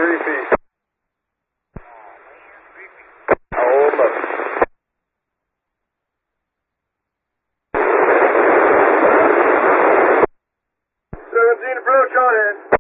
3 feet. Hold up. 17 approach on in.